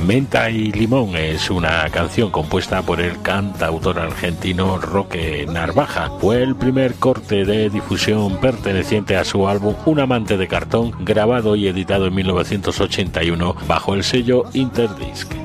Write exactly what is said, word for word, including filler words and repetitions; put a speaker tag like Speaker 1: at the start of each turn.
Speaker 1: Menta y limón es una canción compuesta por el cantautor argentino Roque Narvaja. Fue el primer corte de difusión perteneciente a su álbum Un amante de cartón, grabado y editado en mil novecientos ochenta y uno bajo el sello Interdisc.